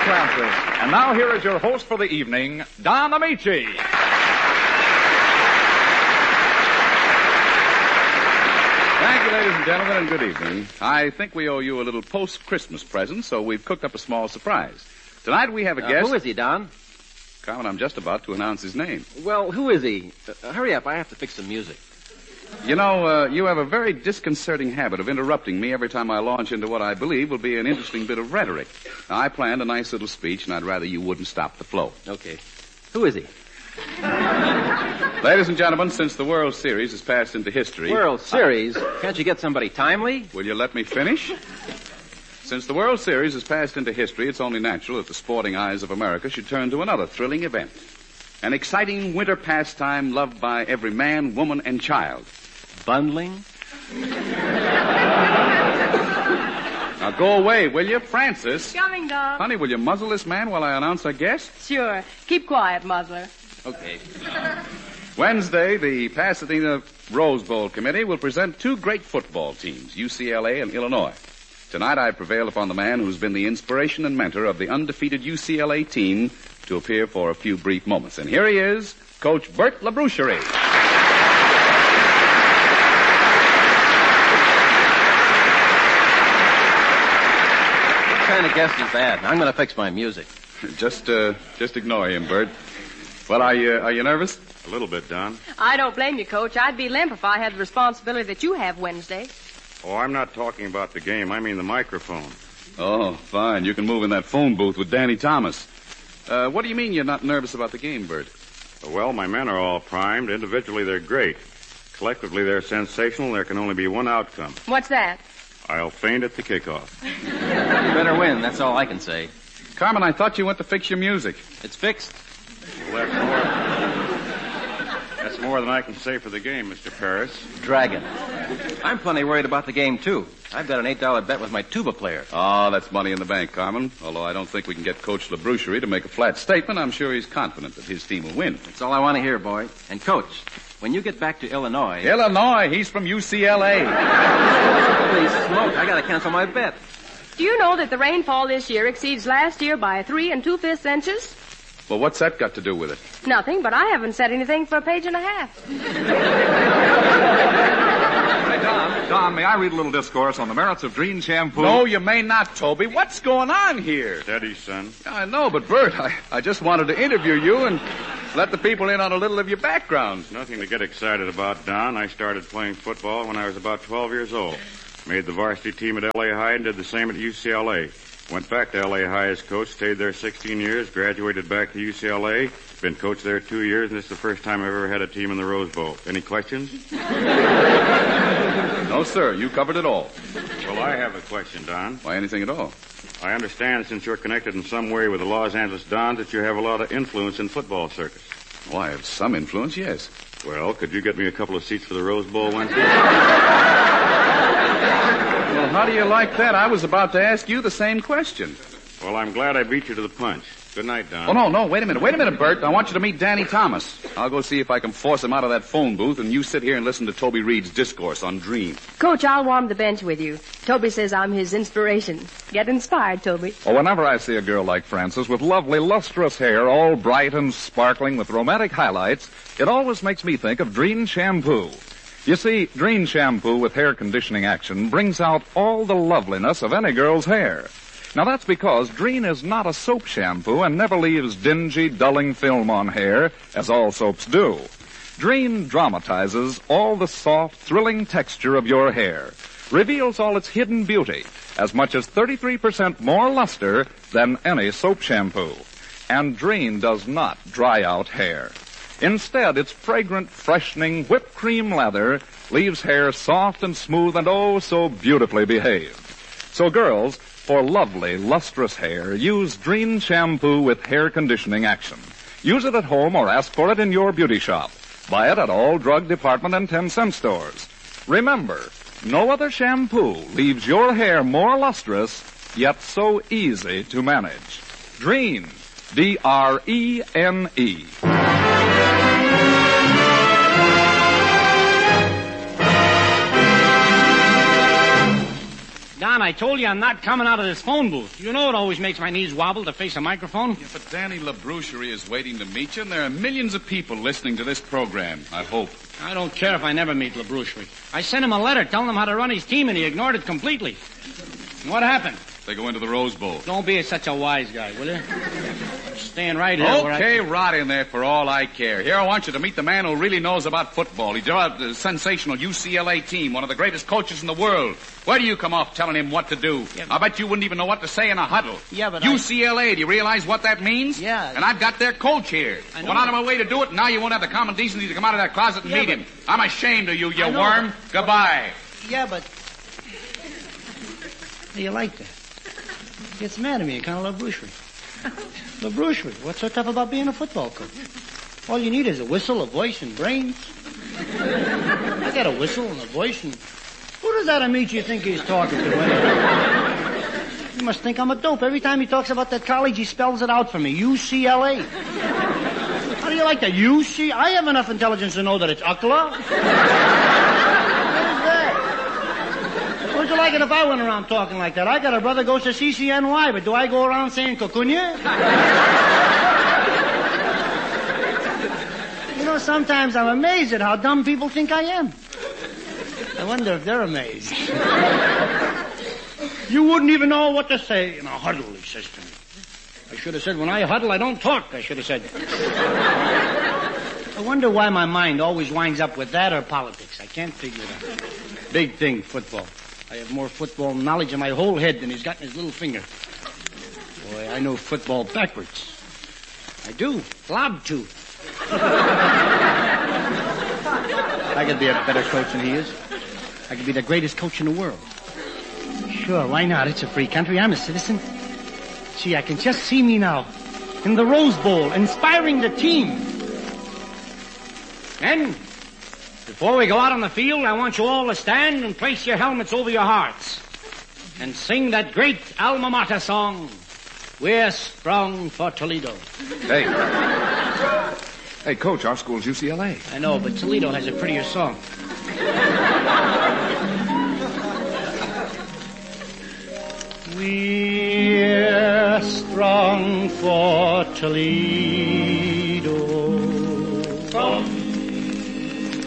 Francis. And now here is your host for the evening, Don Amici. Thank you, ladies and gentlemen, and good evening. I think we owe you a little post-Christmas present, so we've cooked up a small surprise. Tonight we have a guest... Who is he, Don? Carmen, I'm just about to announce his name. Well, who is he? Hurry up, I have to fix some music. You know, you have a very disconcerting habit of interrupting me every time I launch into what I believe will be an interesting bit of rhetoric. Now, I planned a nice little speech, and I'd rather you wouldn't stop the flow. Okay. Who is he? Ladies and gentlemen, since the World Series has passed into history... World Series? Can't you get somebody timely? Will you let me finish? Since the World Series has passed into history, it's only natural that the sporting eyes of America should turn to another thrilling event. An exciting winter pastime loved by every man, woman, and child. Bundling? Now go away, will you, Francis? Coming, Don. Honey, will you muzzle this man while I announce our guest? Sure. Keep quiet, Muzzler. Okay. Wednesday, the Pasadena Rose Bowl Committee will present two great football teams, UCLA and Illinois. Tonight, I prevailed upon the man who's been the inspiration and mentor of the undefeated UCLA team to appear for a few brief moments. And here he is, Coach Bert Labroucherie. What kind of guest is that? I'm going to fix my music. Just ignore him, Bert. Well, are you nervous? A little bit, Don. I don't blame you, Coach. I'd be limp if I had the responsibility that you have Wednesday. Oh, I'm not talking about the game. I mean the microphone. Oh, fine. You can move in that phone booth with Danny Thomas. What do you mean you're not nervous about the game, Bert? Well, my men are all primed. Individually, they're great. Collectively, they're sensational. There can only be one outcome. What's that? I'll faint at the kickoff. You better win, that's all I can say. Carmen, I thought you went to fix your music. It's fixed. Well, that's more than I can say for the game, Mr. Paris. Dragon. I'm plenty worried about the game, too. I've got an $8 bet with my tuba player. Oh, that's money in the bank, Carmen. Although I don't think we can get Coach Labroucherie to make a flat statement, I'm sure he's confident that his team will win. That's all I want to hear, boy. And, Coach, when you get back to Illinois... Illinois? He's from UCLA. Holy smoke, I got to cancel my bet. Do you know that the rainfall this year exceeds last year by 3 2/5 inches? Well, what's that got to do with it? Nothing, but I haven't said anything for a page and a half. Hey, Don, may I read a little discourse on the merits of Dreen shampoo? No, you may not, Toby. What's going on here? Steady, son. I know, but Bert, I just wanted to interview you and let the people in on a little of your background. Nothing to get excited about, Don. I started playing football when I was about 12 years old. Made the varsity team at L.A. High and did the same at UCLA. Went back to L.A. High as coach, stayed there 16 years, graduated back to UCLA, been coach there 2 years, and this is the first time I've ever had a team in the Rose Bowl. Any questions? No, sir. You covered it all. Well, I have a question, Don. Why, anything at all? I understand, since you're connected in some way with the Los Angeles Dons, that you have a lot of influence in football circus. Well, I have some influence, yes. Well, could you get me a couple of seats for the Rose Bowl Wednesday? Well, how do you like that? I was about to ask you the same question. Well, I'm glad I beat you to the punch. Good night, Don. Oh, no, wait a minute. Wait a minute, Bert. I want you to meet Danny Thomas. I'll go see if I can force him out of that phone booth, and you sit here and listen to Toby Reed's discourse on Dream. Coach, I'll warm the bench with you. Toby says I'm his inspiration. Get inspired, Toby. Well, whenever I see a girl like Frances with lovely, lustrous hair, all bright and sparkling with romantic highlights, it always makes me think of Dreen shampoo. You see, Dreen shampoo with hair conditioning action brings out all the loveliness of any girl's hair. Now, that's because Dreen is not a soap shampoo and never leaves dingy, dulling film on hair, as all soaps do. Dreen dramatizes all the soft, thrilling texture of your hair, reveals all its hidden beauty, as much as 33% more luster than any soap shampoo. And Dreen does not dry out hair. Instead, its fragrant, freshening whipped cream lather leaves hair soft and smooth and oh so beautifully behaved. So girls, for lovely, lustrous hair, use Dreen shampoo with hair conditioning action. Use it at home or ask for it in your beauty shop. Buy it at all drug department and 10-cent stores. Remember, no other shampoo leaves your hair more lustrous, yet so easy to manage. Dreen, D-R-E-N-E. Don, I told you I'm not coming out of this phone booth. You know it always makes my knees wobble to face a microphone. Yeah, but Danny LaBroucherie is waiting to meet you, and there are millions of people listening to this program, I hope. I don't care if I never meet LaBroucherie. I sent him a letter telling him how to run his team, and he ignored it completely. What happened? They go into the Rose Bowl. Don't be such a wise guy, will you? I'm staying right here where Okay, rot in there for all I care. Here, I want you to meet the man who really knows about football. He developed a sensational UCLA team, one of the greatest coaches in the world. Where do you come off telling him what to do? Yeah, I bet you wouldn't even know what to say in a huddle. Yeah, but UCLA, do you realize what that means? Yeah. And I've got their coach here. I know. Went out of my way to do it, and now you won't have the common decency to come out of that closet and meet him. I'm ashamed of you, you worm. Goodbye. Yeah, but... You like that? Gets mad at me, kind of LaBroucherie. LaBroucherie, what's so tough about being a football coach? All you need is a whistle, a voice, and brains. I got a whistle and a voice, and... Who does that Amici you think he's talking to, anyway? You must think I'm a dope. Every time he talks about that college, he spells it out for me. UCLA. How do you like that? UC? I have enough intelligence to know that it's UCLA. What would you like it if I went around talking like that? I got a brother goes to CCNY, but do I go around saying Cocunia? You know, sometimes I'm amazed at how dumb people think I am. I wonder if they're amazed. You wouldn't even know what to say in a huddle, he says to me. I should have said, when I huddle, I don't talk, I should have said. I wonder why my mind always winds up with that or politics. I can't figure it out. Big thing, football. I have more football knowledge in my whole head than he's got in his little finger. Boy, I know football backwards. I do. Lob tooth. I could be a better coach than he is. I could be the greatest coach in the world. Sure, why not? It's a free country. I'm a citizen. Gee, I can just see me now in the Rose Bowl, inspiring the team. And before we go out on the field, I want you all to stand and place your helmets over your hearts and sing that great alma mater song, We're Strong for Toledo. Hey. Hey, Coach, our school's UCLA. I know, but Toledo has a prettier song. We're strong for Toledo.